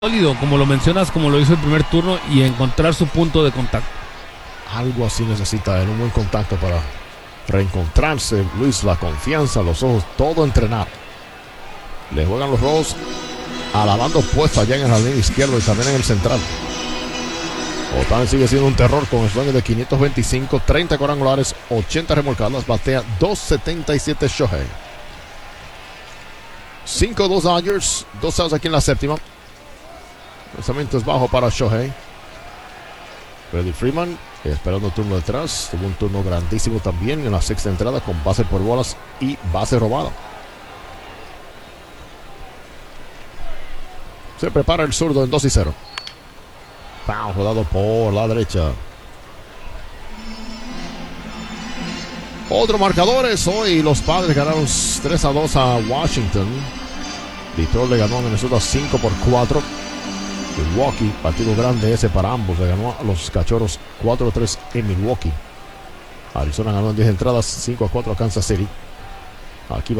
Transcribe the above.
sólido, como lo mencionas, como lo hizo el primer turno, y encontrar su punto de contacto. Algo así necesita él, un buen contacto para reencontrarse. Luis, la confianza, los ojos, todo entrenar. Le juegan los Rojos a la banda opuesta allá en el jardín izquierdo y también en el central. Otani sigue siendo un terror con swing de 525, 30 cuadrangulares, 80 remolcadas, batea 277 Shohei. 5-2 Dodgers, 2 outs aquí en la séptima. Lanzamiento es bajo para Shohei. Freddie Freeman esperando turno detrás. Tuvo un turno grandísimo también en la sexta entrada con base por bolas y base robada. Se prepara el zurdo en 2-0. Foul rodado por la derecha. Otro marcador es hoy. Los Padres ganaron 3-2 a Washington. Detroit le ganó a Minnesota 5-4. Milwaukee, partido grande ese para ambos. Le ganó a los Cachorros 4-3 en Milwaukee. Arizona ganó en 10 entradas 5-4 a Kansas City. Aquí va